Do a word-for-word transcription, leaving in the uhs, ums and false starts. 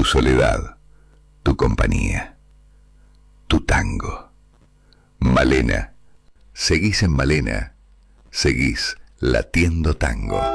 soledad, tu compañía, tu tango. Malena, seguís en Malena, seguís latiendo tango.